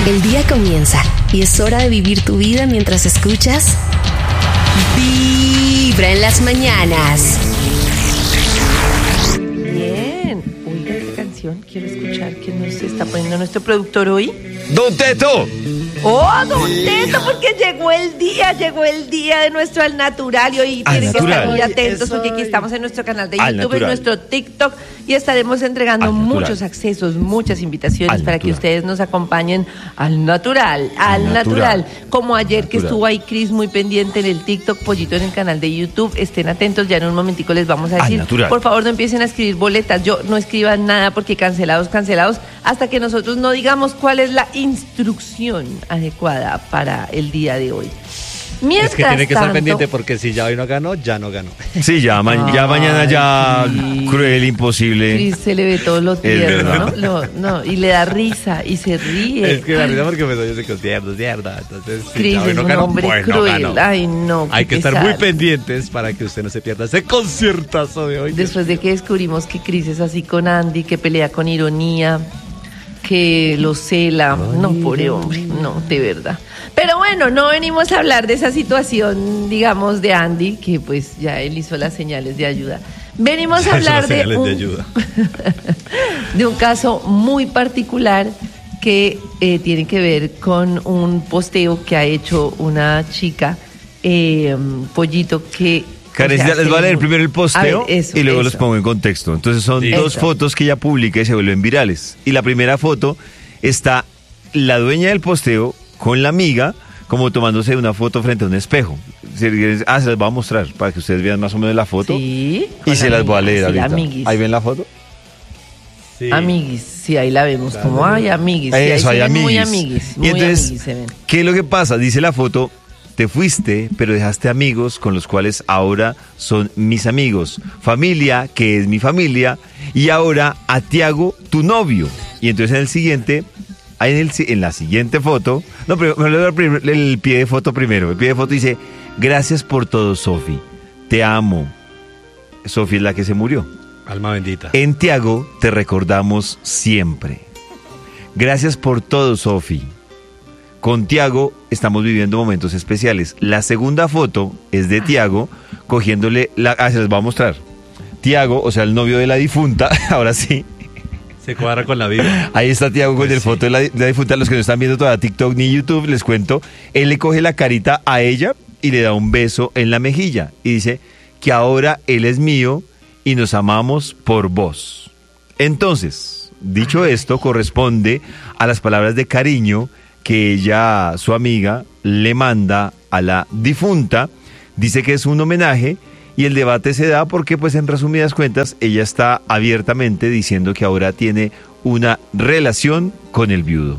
El día comienza y es hora de vivir tu vida mientras escuchas Vibra en las mañanas. Bien. Oiga, esta canción quiero escuchar. ¿Quién nos está poniendo nuestro productor hoy? ¡Don Teto! ¡Oh, Don Teto! Porque llegó el día de nuestro Al Natural y hoy tienen que estar muy atentos porque aquí estamos en nuestro canal de YouTube, en nuestro TikTok y estaremos entregando muchos accesos, muchas invitaciones para que ustedes nos acompañen al natural. Como ayer que estuvo ahí Cris muy pendiente en el TikTok, Pollito en el canal de YouTube. Estén atentos, ya en un momentico les vamos a decir. Por favor, no empiecen a escribir boletas, no escriban nada porque cancelados, hasta que nosotros no digamos cuál es la instrucción adecuada para el día de hoy. Mientras es que tiene que estar tanto, pendiente porque si ya hoy no ganó, ya no ganó. Sí, ya mañana ya cruel, imposible. Cris se le ve todo lo tierno, ¿no? Y le da risa y se ríe. Es que da risa porque me doy que tierno. Entonces, si Cris ya hoy es no un ganó, hombre pues cruel. no ganó. Ay, no. Hay que estar pesar. muy pendientes para que usted no se pierda ese conciertazo de hoy. Después de que descubrimos que Cris es así con Andy, que pelea con ironía, que lo cela. No, pobre hombre, no, de verdad. Pero bueno, no venimos a hablar de esa situación, digamos, de Andy, que pues ya él hizo las señales de ayuda. Venimos a hablar de un caso muy particular que tiene que ver con un posteo que ha hecho una chica, Pollito, que... Carecita, les voy a leer primero el posteo y luego los pongo en contexto. Entonces son dos fotos que ella publica y se vuelven virales. Y la primera foto está la dueña del posteo con la amiga como tomándose una foto frente a un espejo. Se las voy a mostrar para que ustedes vean más o menos la foto. Sí, y se las voy a leer ahorita. Amiguis. ¿Ahí ven la foto? Sí. Amiguis, sí, ahí la vemos. Como hay amiguis. Sí, eso, hay amiguis. Muy amiguis. Y entonces, amiguis se ven. ¿qué es lo que pasa? Dice la foto: te fuiste, pero dejaste amigos con los cuales ahora son mis amigos. Familia, que es mi familia. Y ahora a Tiago, tu novio. Y entonces en la siguiente foto... No, pero me voy a dar el pie de foto primero. El pie de foto dice: gracias por todo, Sofi. Te amo. Sofi es la que se murió. Alma bendita. En Tiago te recordamos siempre. Gracias por todo, Sofi. Con Tiago estamos viviendo momentos especiales. La segunda foto es de Tiago cogiéndole se les voy a mostrar. Tiago, o sea, el novio de la difunta, ahora sí. Se cuadra con la vida. Ahí está Tiago con el foto de la difunta. Los que no están viendo todavía TikTok ni YouTube, les cuento. Él le coge la carita a ella y le da un beso en la mejilla. Y dice que ahora él es mío y nos amamos por vos. Entonces, dicho esto, corresponde a las palabras de cariño que ella, su amiga, le manda a la difunta. Dice que es un homenaje y el debate se da porque, pues, en resumidas cuentas, ella está abiertamente diciendo que ahora tiene una relación con el viudo.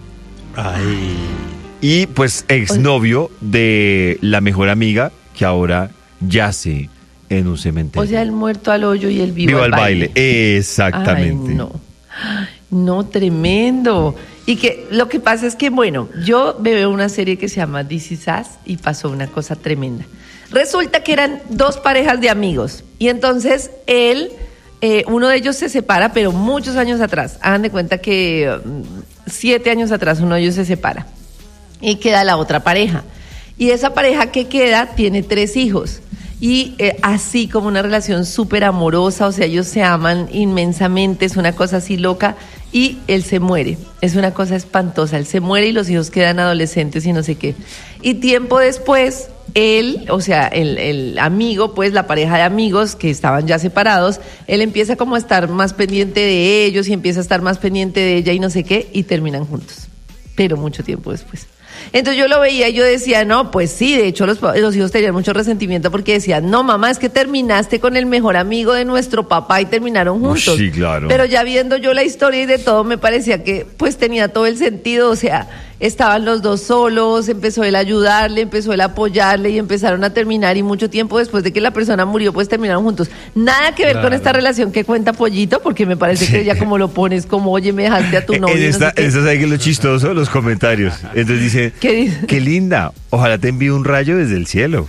Ay. Y, pues, exnovio de la mejor amiga que ahora yace en un cementerio. O sea, el muerto al hoyo y el vivo al baile. Exactamente. Ay, no, tremendo. Y que lo que pasa es que, bueno, yo veo una serie que se llama This Is Us y pasó una cosa tremenda. Resulta que eran dos parejas de amigos y entonces uno de ellos se separa, pero muchos años atrás. Hagan de cuenta que 7 años atrás uno de ellos se separa y queda la otra pareja. Y esa pareja que queda tiene 3 hijos. Y así como una relación súper amorosa, o sea, ellos se aman inmensamente, es una cosa así loca, y él se muere, es una cosa espantosa, él se muere y los hijos quedan adolescentes y no sé qué. Y tiempo después, él, o sea, el amigo, pues la pareja de amigos que estaban ya separados, él empieza como a estar más pendiente de ellos y empieza a estar más pendiente de ella y no sé qué, y terminan juntos, pero mucho tiempo después. Entonces yo lo veía y yo decía, no, pues sí, de hecho los hijos tenían mucho resentimiento porque decían, no, mamá, es que terminaste con el mejor amigo de nuestro papá y terminaron juntos. Sí, claro. Pero ya viendo yo la historia y de todo, me parecía que pues tenía todo el sentido, o sea, estaban los dos solos, empezó él a ayudarle, empezó él a apoyarle y empezaron a terminar y mucho tiempo después de que la persona murió, pues terminaron juntos. Nada que ver con esta relación que cuenta Pollito, porque me parece que ya como lo pones, como, oye, me dejaste a tu novio. ¿Sabes qué es lo chistoso? Los comentarios. Entonces dice, ¿qué dice? Qué linda, ojalá te envíe un rayo desde el cielo.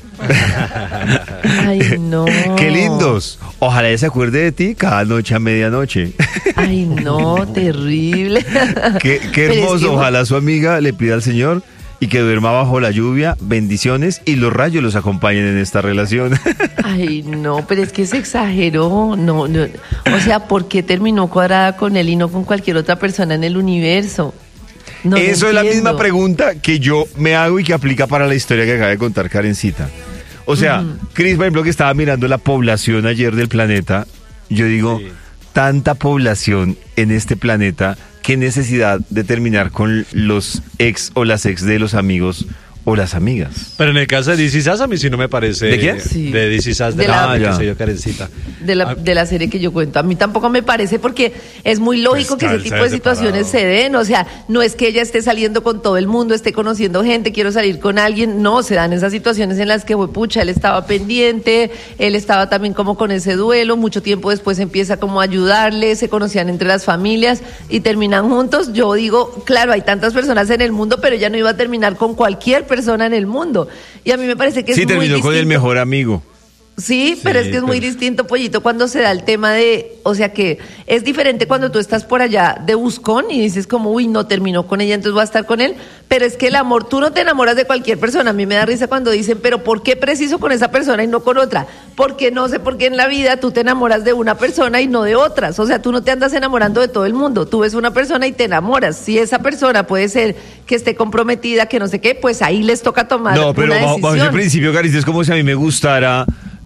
Ay, no. ¡Qué lindos! Ojalá ella se acuerde de ti cada noche a medianoche. Ay, no, terrible. Qué Pero es hermoso. que- Ojalá su amiga le pida al Señor y que duerma bajo la lluvia, bendiciones, y los rayos los acompañen en esta relación. Ay, no, pero es que se exageró. No, no. O sea, ¿por qué terminó cuadrada con él y no con cualquier otra persona en el universo? No lo Eso es la entiendo. misma pregunta que yo me hago y que aplica para la historia que acaba de contar Karencita. O sea, Cris, por ejemplo, que estaba mirando la población ayer del planeta, yo digo, Sí. tanta población en este planeta, qué necesidad de terminar con los ex o las ex de los amigos o las amigas. Pero en el caso de This Is Us, a mí sí no me parece. ¿De quién? Sí. De This Is Us, de De la la- que ya. soy yo, Karencita. de la serie que yo cuento. A mí tampoco me parece porque es muy lógico Pues, que ese claro, tipo se de ve situaciones separado. se den. O sea, no es que ella esté saliendo con todo el mundo, esté conociendo gente, quiero salir con alguien. No, se dan esas situaciones en las que, pucha, él estaba pendiente, él estaba también como con ese duelo. Mucho tiempo después empieza como a ayudarle, se conocían entre las familias y terminan juntos. Yo digo, claro, hay tantas personas en el mundo, pero ella no iba a terminar con cualquier persona en el mundo. Y a mí me parece que es Sí, muy terminó con el distinto. mejor amigo. Sí, pero es que es muy pero- distinto, Pollito, cuando se da el tema de, o sea que es diferente cuando tú estás por allá de buscón y dices como, uy, no terminó con ella, entonces voy a estar con él, pero es que el amor, tú no te enamoras de cualquier persona, a mí me da risa cuando dicen, pero ¿por qué preciso con esa persona y no con otra? Porque no sé por qué en la vida tú te enamoras de una persona y no de otras, o sea, tú no te andas enamorando de todo el mundo, tú ves una persona y te enamoras, si esa persona puede ser que esté comprometida, que no sé qué, pues ahí les toca tomar No, pero una bajo ese decisión. principio, Karencita, es como si a mí me gustara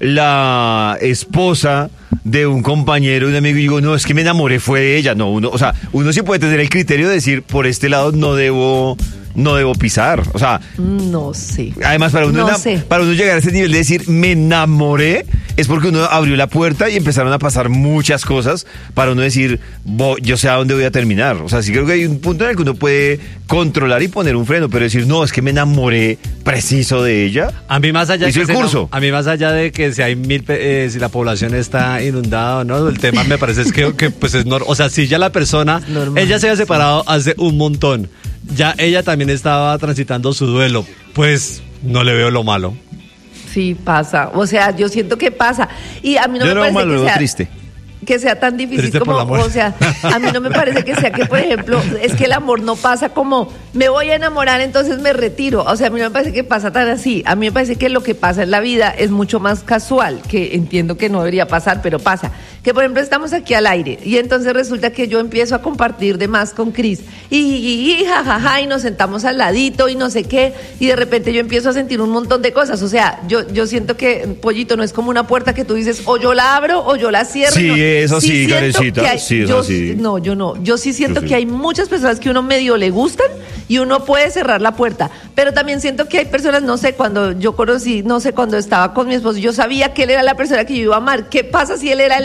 la esposa de un compañero, un amigo, y digo, no, es que me enamoré, fue de ella. No, uno, o sea, uno sí puede tener el criterio de decir, por este lado no debo pisar. O sea, No sé. además para uno, No sé. para uno llegar a ese nivel de decir, me enamoré, es porque uno abrió la puerta y empezaron a pasar muchas cosas para uno decir, yo sé a dónde voy a terminar. O sea, sí creo que hay un punto en el que uno puede controlar y poner un freno, pero decir, no, es que me enamoré preciso de ella. A mí más allá Hizo que el curso. a mí más allá de que si hay si la población está inundada o no, el tema me parece es que pues es normal. O sea, si ya la persona, Normal, ella se había separado hace un montón, ya ella también estaba transitando su duelo, pues no le veo lo malo. Sí, pasa. O sea, yo siento que pasa. Y a mí no Yo me no parece malo, que lo veo sea, triste. que sea tan difícil Triste por como, la muerte. o sea, a mí no me parece que sea que, por ejemplo, es que el amor no pasa como, me voy a enamorar, entonces me retiro. O sea, a mí no me parece que pasa tan así. A mí me parece que lo que pasa en la vida es mucho más casual, que entiendo que no debería pasar, pero pasa. Que, por ejemplo, estamos aquí al aire y entonces resulta que yo empiezo a compartir de más con Cris y jajaja, y nos sentamos al ladito y no sé qué, y de repente yo empiezo a sentir un montón de cosas. O sea, yo siento que, Pollito, no es como una puerta que tú dices, o yo la abro o yo la cierro. Sí, no. eso sí, siento Karencita, que hay- sí, eso yo, sí. No, yo no. Yo sí siento Yo sí. que hay muchas personas que uno medio le gustan y uno puede cerrar la puerta. Pero también siento que hay personas, no sé, cuando yo conocí, no sé, cuando estaba con mi esposo, yo sabía que él era la persona que yo iba a amar. ¿Qué pasa si él era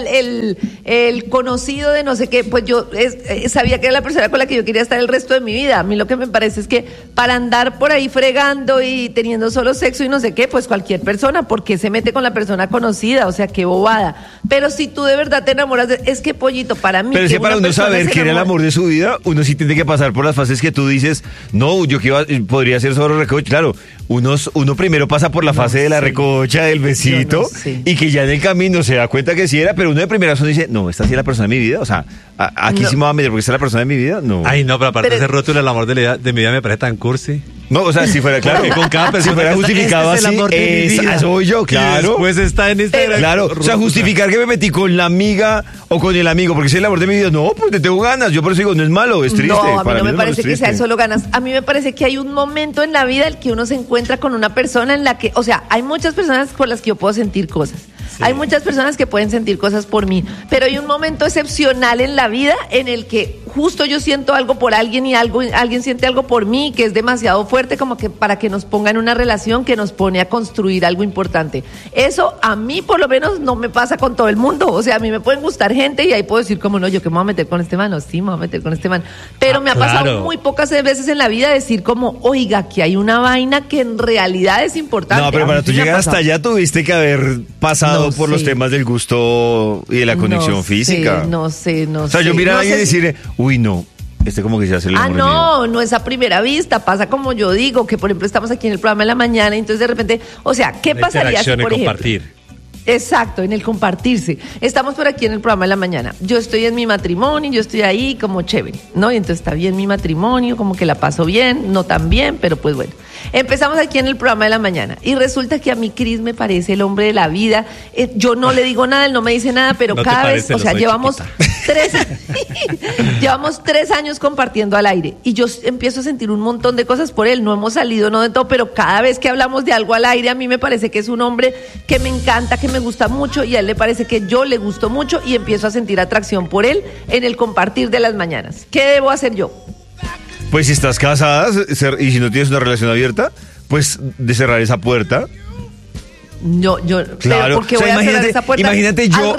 el conocido de no sé qué? Pues yo sabía que era la persona con la que yo quería estar el resto de mi vida. A mí lo que me parece es que para andar por ahí fregando y teniendo solo sexo y no sé qué, pues cualquier persona, ¿por qué se mete con la persona conocida? O sea, qué bobada. Pero si tú de verdad te enamoras, es que, Pollito, para mí... Pero es que para una uno persona saber se quién era el enamora- amor de su vida, uno sí tiene que pasar por las fases que tú dices, no, yo que podría ser solo recocha. Claro, uno primero pasa por la fase de la sé. recocha, del besito, Yo no sé. y que ya en el camino se da cuenta que sí era, pero uno de primera uno dice, no, esta sí es la persona de mi vida, o sea, aquí No. sí me va a meter porque esta es la persona de mi vida, no. Ay, no, pero aparte Pero- ese rótulo del amor de mi vida me parece tan cursi. No, o sea, si fuera claro, Porque con cada persona si fuera que está, justificado este es el así, amor de mi vida. eso soy yo, Y claro. después está en Instagram. Claro, o sea, justificar que me metí con la amiga o con el amigo, porque si es el amor de mi vida, no, pues te tengo ganas, yo por eso digo, no es malo, es triste. No, a mí para no me es malo, parece es que sea triste. solo ganas. A mí me parece que hay un momento en la vida en el que uno se encuentra con una persona en la que, o sea, hay muchas personas con las que yo puedo sentir cosas. Hay muchas personas que pueden sentir cosas por mí, pero hay un momento excepcional en la vida en el que justo yo siento algo por alguien y alguien siente algo por mí que es demasiado fuerte como que para que nos ponga en una relación que nos pone a construir algo importante. Eso a mí por lo menos no me pasa con todo el mundo. O sea, a mí me pueden gustar gente y ahí puedo decir como no, yo que me voy a meter con este man, o sí, me voy a meter con este man. Pero me ha pasado claro. muy pocas veces en la vida decir como, oiga, que hay una vaina que en realidad es importante. No, pero A para mí tú sí me ha llegar hasta pasado. allá tuviste que haber pasado No por los sé. temas del gusto y de la conexión No física. sé, no sé. O sea, yo mirar a alguien y decir, uy, no, Este como que se hace el amor No es a primera vista, pasa como yo digo, que por ejemplo estamos aquí en el programa de la mañana y entonces de repente, o sea, ¿qué La pasaría si, interacción y por ejemplo, compartir. exacto, en el compartirse. Estamos por aquí en el programa de la mañana. Yo estoy en mi matrimonio, yo estoy ahí como chévere, ¿no? Y entonces está bien mi matrimonio, como que la paso bien, no tan bien, pero pues bueno. Empezamos aquí en el programa de la mañana y resulta que a mí Cris me parece el hombre de la vida. Yo no le digo nada, él no me dice nada, pero No te cada vez, parece, o sea, lo soy, llevamos chiquita. llevamos 3 años compartiendo al aire y yo empiezo a sentir un montón de cosas por él. No hemos salido, no de todo, pero cada vez que hablamos de algo al aire, a mí me parece que es un hombre que me encanta, que me gusta mucho y a él le parece que yo le gusto mucho y empiezo a sentir atracción por él en el compartir de las mañanas. ¿Qué debo hacer yo? Pues si estás casada y si no tienes una relación abierta, pues de cerrar esa puerta. Yo, Claro, pero ¿por qué o sea, voy a cerrar esa puerta? imagínate yo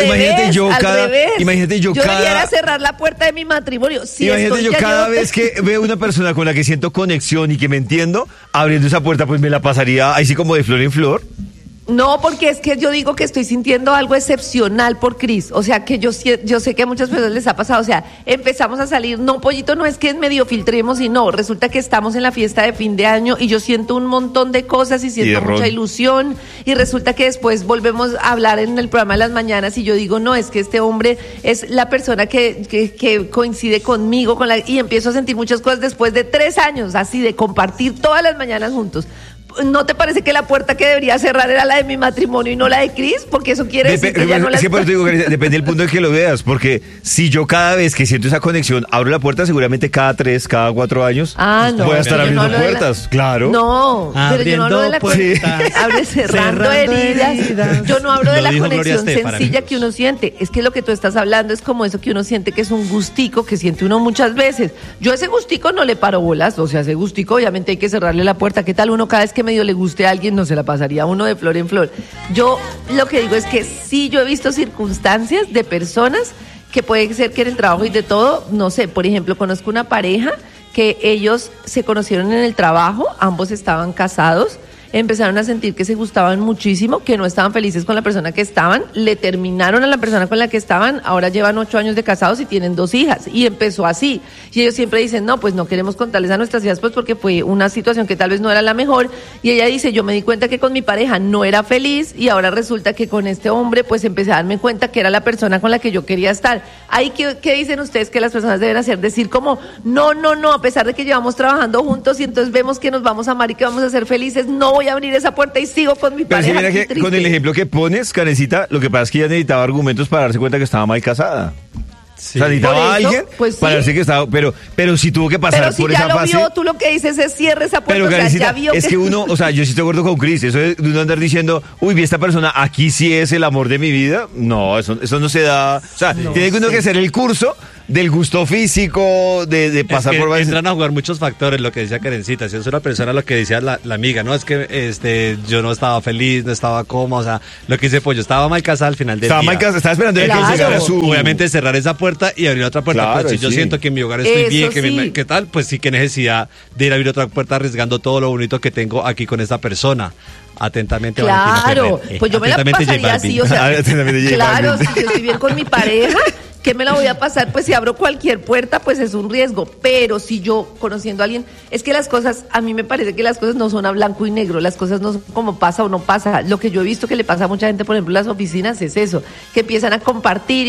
Yo cada debiera cerrar la puerta de mi matrimonio. Si imagínate yo ya cada llevo- vez que veo una persona con la que siento conexión y que me entiendo, abriendo esa puerta, pues me la pasaría ahí sí como de flor en flor. No, porque es que yo digo que estoy sintiendo algo excepcional por Cris. O sea, que yo sé que a muchas personas les ha pasado. O sea, empezamos a salir. No, Pollito, no es que medio filtremos y no. Resulta que estamos en la fiesta de fin de año y yo siento un montón de cosas y siento de mucha ron. ilusión. Y resulta que después volvemos a hablar en el programa de las mañanas y yo digo, no, es que este hombre es la persona que coincide conmigo. Y empiezo a sentir muchas cosas después de 3 años, así de compartir todas las mañanas juntos. ¿No te parece que la puerta que debería cerrar era la de mi matrimonio y no la de Cris? Porque eso quiere decir que ya no la Siempre te digo, Karina, depende del punto en que lo veas, porque si yo cada vez que siento esa conexión abro la puerta, seguramente cada 3, cada 4 años no. voy a estar pero yo no abriendo hablo de puertas, claro. No, pero yo no hablo de la Abriendo puertas, Abre cerrando heridas. Yo no hablo de Lo la dijo Gloria conexión Estefan, sencilla amigos. que uno siente. Es que lo que tú estás hablando es como eso que uno siente que es un gustico que siente uno muchas veces. Yo a ese gustico no le paro bolas, o sea, ese gustico obviamente hay que cerrarle la puerta. ¿Qué tal uno cada vez que medio le guste a alguien no se la pasaría a uno de flor en flor? Yo lo que digo es que sí, yo he visto circunstancias de personas que puede ser que en el trabajo y de todo, no sé, por ejemplo, conozco una pareja que ellos se conocieron en el trabajo, ambos estaban casados, empezaron a sentir que se gustaban muchísimo, que no estaban felices con la persona que estaban, le terminaron a la persona con la que estaban, ahora llevan 8 años de casados y tienen 2 hijas, y empezó así. Y ellos siempre dicen, no, pues no queremos contarles a nuestras hijas, pues porque fue una situación que tal vez no era la mejor, y ella dice, yo me di cuenta que con mi pareja no era feliz, y ahora resulta que con este hombre, pues empecé a darme cuenta que era la persona con la que yo quería estar. Ahí, ¿qué dicen ustedes que las personas deben hacer? Decir como, no, a pesar de que llevamos trabajando juntos, y entonces vemos que nos vamos a amar y que vamos a ser felices, no voy a abrir esa puerta y sigo con mi Pero pareja. sí, mira qué que triste. con el ejemplo que pones, Karencita, lo que pasa es que ella necesitaba argumentos para darse cuenta que estaba mal casada. Sí. O sea, necesitaba Por a eso, alguien pues sí. para decir que estaba, pero si tuvo que pasar Pero si por ya esa lo fase. vio, tú lo que dices es cierre esa puerta, Pero o sea, Karencita, ya vio es que uno, o sea, yo sí estoy de acuerdo con Cris, eso de uno andar diciendo, uy, vi esta persona, aquí sí es el amor de mi vida, no, eso no se da, o sea, tiene uno que hacer el curso del gusto físico, de pasar es que por varias... entran a jugar muchos factores, lo que decía Karencita. Si es una persona, lo que decía la amiga, no, es que yo no estaba feliz, no estaba cómodo, o sea, lo que dice Pollo, estaba mal casada al final del Estaba día. mal casada, estaba esperando a que Claro. llegara su... Obviamente cerrar esa puerta y abrir otra puerta. Claro, Pero si yo sí. siento que en mi hogar estoy Eso bien, que sí. ¿qué tal? Pues sí, que necesidad de ir a abrir otra puerta arriesgando todo lo bonito que tengo aquí con esta persona. Atentamente, Valentina Claro, Ferrer. pues yo me la Atentamente, J pasaría Balvin. así, o sea, Atentamente, J claro, Balvin. si yo estoy bien con mi pareja, ¿qué me la voy a pasar? Pues si abro cualquier puerta, pues es un riesgo, pero si yo, conociendo a alguien, es que las cosas, a mí me parece que las cosas no son a blanco y negro, las cosas no son como pasa o no pasa. Lo que yo he visto que le pasa a mucha gente, por ejemplo, en las oficinas, es eso, que empiezan a compartir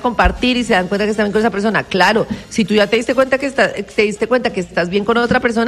y se dan cuenta que están bien con esa persona. Claro, si tú ya te diste cuenta que estás bien con otra persona,